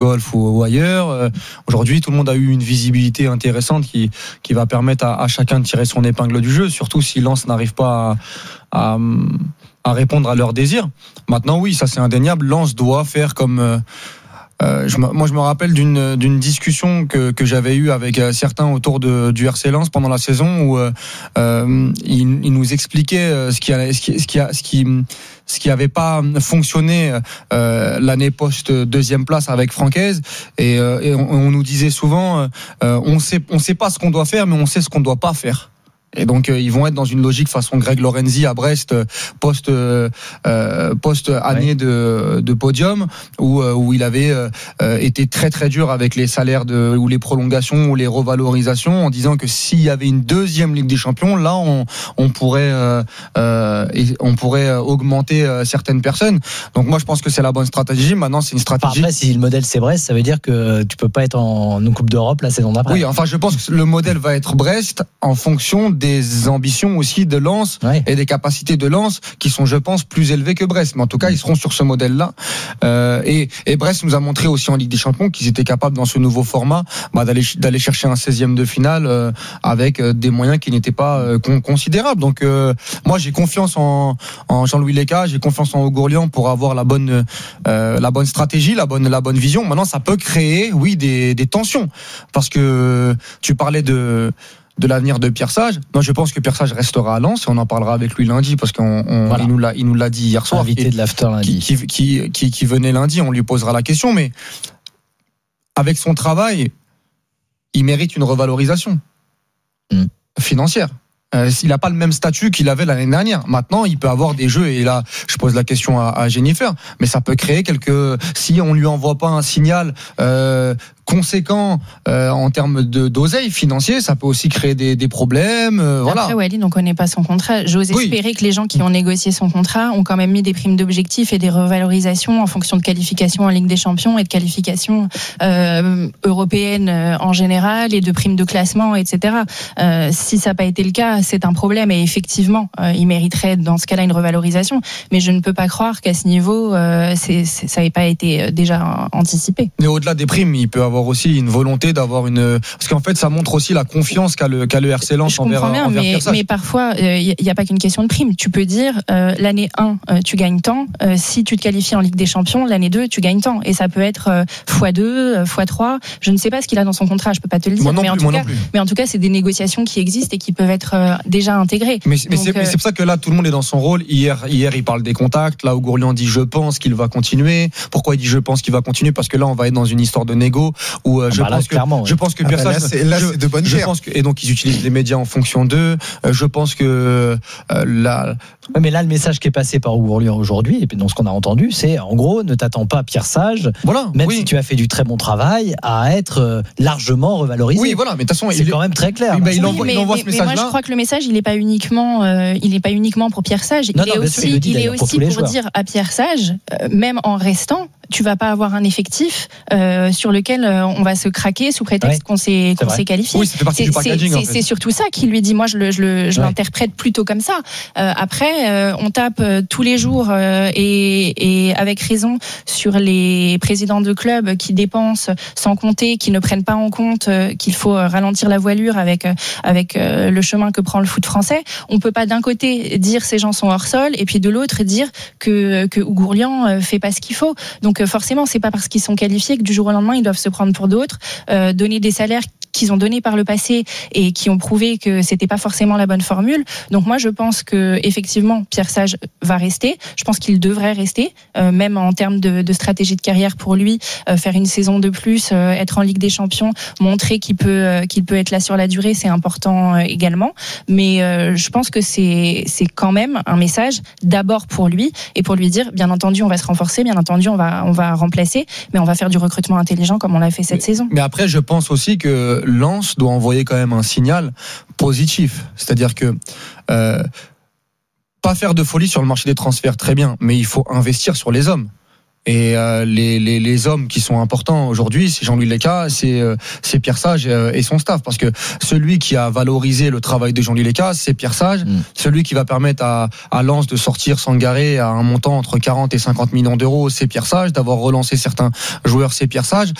golf ou ailleurs. Aujourd'hui, tout le monde a eu une visibilité intéressante qui va permettre à chacun de tirer son épingle du jeu, surtout si Lens n'arrive pas à répondre à leurs désirs. Maintenant, oui, ça c'est indéniable. Lens doit faire comme... je me rappelle d'une discussion que j'avais eue avec certains autour du RC Lens pendant la saison où ils nous expliquaient ce qui avait pas fonctionné l'année post deuxième place avec Francaise et on nous disait souvent on sait pas ce qu'on doit faire mais on sait ce qu'on doit pas faire. Et donc ils vont être dans une logique façon Greg Lorenzi à Brest post année de podium où il avait été très très dur avec les salaires ou les prolongations ou les revalorisations en disant que s'il y avait une deuxième Ligue des Champions là on pourrait augmenter certaines personnes. Donc moi je pense que c'est la bonne stratégie. Maintenant c'est une stratégie. Après si le modèle c'est Brest, ça veut dire que tu peux pas être en Coupe d'Europe la saison d'après. Oui, enfin je pense que le modèle va être Brest en fonction des ambitions aussi de Lens et des capacités de Lens qui sont, je pense, plus élevées que Brest. Mais en tout cas, ils seront sur ce modèle-là. Et Brest nous a montré aussi en Ligue des Champions qu'ils étaient capables, dans ce nouveau format, d'aller chercher un 16e de finale avec des moyens qui n'étaient pas considérables. Donc, moi, j'ai confiance en Jean-Louis Léca, j'ai confiance en Augourlian pour avoir la bonne stratégie, la bonne vision. Maintenant, ça peut créer, oui, des tensions. Parce que tu parlais de l'avenir de Pierre Sage. Moi, je pense que Pierre Sage restera à Lens et on en parlera avec lui lundi parce qu'il nous l'a dit hier soir. Invité de l'after lundi. Qui venait lundi, on lui posera la question. Mais avec son travail, il mérite une revalorisation financière. Il n'a pas le même statut qu'il avait l'année dernière. Maintenant, il peut avoir des jeux, et là, je pose la question à Jennifer, mais ça peut créer si on lui envoie pas un signal conséquent en termes d'oseille financier, ça peut aussi créer des problèmes. Voilà. Après, Walid, on connaît pas son contrat. J'ose espérer que les gens qui ont négocié son contrat ont quand même mis des primes d'objectifs et des revalorisations en fonction de qualifications en Ligue des Champions et de qualifications européennes en général et de primes de classement, etc. Si ça n'a pas été le cas, c'est un problème et effectivement, il mériterait dans ce cas-là une revalorisation. Mais je ne peux pas croire qu'à ce niveau, ça n'ait pas été déjà anticipé. Mais au-delà des primes, il peut avoir aussi une volonté d'avoir parce qu'en fait, ça montre aussi la confiance qu'a le RC Lens envers Pierre Sage. Mais parfois, il n'y a pas qu'une question de prime. Tu peux dire, l'année 1, tu gagnes tant. Si tu te qualifies en Ligue des Champions, l'année 2, tu gagnes tant. Et ça peut être x2, x3. Je ne sais pas ce qu'il a dans son contrat, je ne peux pas te le dire. Mais en tout cas, c'est des négociations qui existent et qui peuvent être déjà intégrées. Mais c'est pour ça que là, tout le monde est dans son rôle. Hier, il parle des contacts. Là, Augourlian dit je pense qu'il va continuer. Pourquoi il dit je pense qu'il va continuer? Parce que là, on va être dans une histoire de négo où je pense que Pierre Sage, c'est de bonne guerre. Et donc ils utilisent les médias en fonction d'eux. Je pense que mais là, le message qui est passé par Augourlian aujourd'hui, et puis dans ce qu'on a entendu, c'est en gros, ne t'attends pas, Pierre Sage, si tu as fait du très bon travail, à être largement revalorisé. Oui, voilà, mais de toute façon, c'est quand même très clair. Il envoie ce message-là. Mais moi, je crois que le message, il n'est pas uniquement pour Pierre Sage. Il est aussi pour dire à Pierre Sage, même en restant, tu vas pas avoir un effectif sur lequel on va se craquer sous prétexte qu'on s'est qualifié. Oui, c'était partie du packaging. C'est surtout ça qu'il lui dit. Moi, je l'interprète plutôt comme ça. Après, on tape tous les jours et avec raison sur les présidents de clubs qui dépensent sans compter, qui ne prennent pas en compte qu'il faut ralentir la voilure avec le chemin que prend le foot français. On peut pas d'un côté dire ces gens sont hors sol et puis de l'autre dire que Augourlian fait pas ce qu'il faut. Donc forcément, c'est pas parce qu'ils sont qualifiés que du jour au lendemain ils doivent se prendre pour d'autres, donner des salaires qu'ils ont donnés par le passé et qui ont prouvé que c'était pas forcément la bonne formule. Donc moi je pense que effectivement Pierre Sage va rester. Je pense qu'il devrait rester, même en termes de stratégie de carrière pour lui, faire une saison de plus, être en Ligue des Champions, montrer qu'il peut être là sur la durée, c'est important également. Mais je pense que c'est quand même un message d'abord pour lui et pour lui dire bien entendu on va se renforcer, bien entendu on va remplacer, mais on va faire du recrutement intelligent comme on l'a fait cette saison. Mais après je pense aussi que Lens doit envoyer quand même un signal positif, c'est-à-dire que pas faire de folie sur le marché des transferts, très bien, mais il faut investir sur les hommes. Et les hommes qui sont importants aujourd'hui, c'est Jean-Louis Léca, c'est Pierre Sage et son staff, parce que celui qui a valorisé le travail de Jean-Louis Léca, c'est Pierre Sage. Celui qui va permettre à Lens de sortir Sangaré à un montant entre 40 et 50 millions d'euros, c'est Pierre Sage. D'avoir relancé certains joueurs, c'est Pierre Sage.